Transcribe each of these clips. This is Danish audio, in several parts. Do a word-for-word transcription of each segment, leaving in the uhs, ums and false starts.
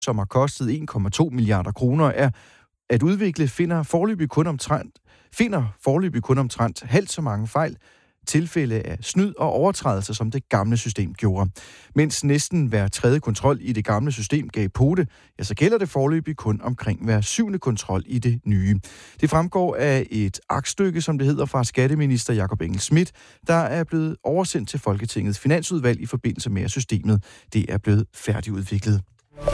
som har kostet en komma to milliarder kroner, er at udvikle, finder foreløbig kun omtrent, finder foreløbig kun omtrent halvt så mange fejl, tilfælde af snyd og overtrædelser, som det gamle system gjorde. Mens næsten hver tredje kontrol i det gamle system gav pote, ja, så gælder det foreløbig kun omkring hver syvende kontrol i det nye. Det fremgår af et aktstykke, som det hedder, fra skatteminister Jakob Engel-Schmidt, der er blevet oversendt til Folketingets finansudvalg i forbindelse med, at systemet det er blevet færdigudviklet.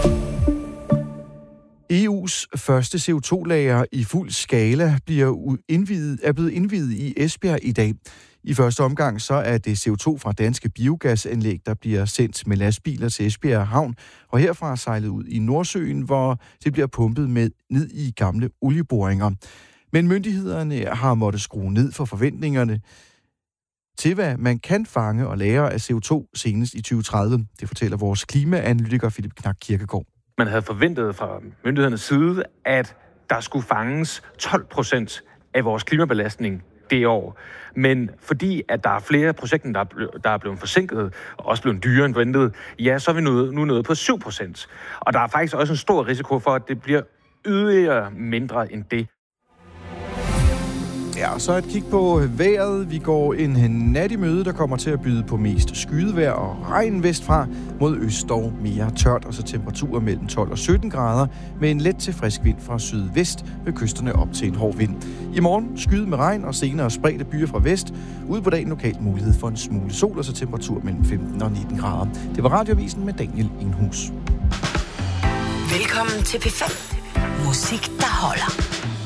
E U's første C O to lager i fuld skala bliver indviet, er blevet indviet i Esbjerg i dag. I første omgang så er det C O to fra danske biogasanlæg, der bliver sendt med lastbiler til Esbjerg Havn, og herfra sejlet ud i Nordsøen, hvor det bliver pumpet med ned i gamle olieboringer. Men myndighederne har måttet skrue ned for forventningerne til, hvad man kan fange og lagre af C O to senest i tyve tredive. Det fortæller vores klimaanalytiker Philip Knak Kirkegaard. Man havde forventet fra myndighedernes side, at der skulle fanges tolv procent af vores klimabelastning det år. Men fordi at der er flere projekter, der er, ble- der er blevet forsinket, og også blevet dyrere end forventet, ja, så er vi nu, nu nået på syv procent. Og der er faktisk også en stor risiko for, at det bliver yderligere mindre end det. Ja, så et kig på vejret. Vi går en nat i møde, der kommer til at byde på mest skydevejr og regn vestfra, mod øst dog mere tørt, og så temperaturer mellem tolv og sytten grader, med en let til frisk vind fra sydvest ved kysterne op til en hård vind. I morgen skyde med regn og senere spredte byer fra vest. Ude på dagen lokalt mulighed for en smule sol, og så temperatur mellem femten og nitten grader. Det var Radioavisen med Daniel Enhus. Velkommen til P fem. Musik, der holder.